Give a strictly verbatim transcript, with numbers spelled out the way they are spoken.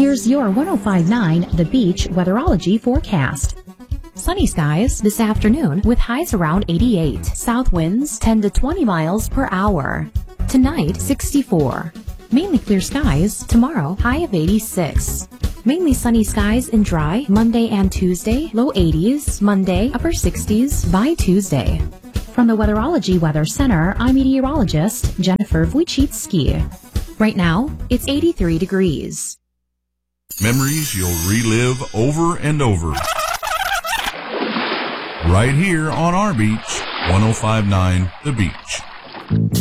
Here's your one oh five point nine The Beach weatherology forecast. Sunny skies this afternoon with highs around eighty-eight. South winds ten to twenty miles per hour. Tonight, sixty-four. Mainly clear skies. Tomorrow, high of eighty-six. Mainly sunny skies and dry Monday and Tuesday. Low eighties. Monday, upper sixties by Tuesday. From the Weatherology Weather Center, I'm meteorologist Jennifer Wojcicki. Right now, it's eighty-three degrees. Memories you'll relive over and over. Right here on our beach, one oh five point nine The Beach.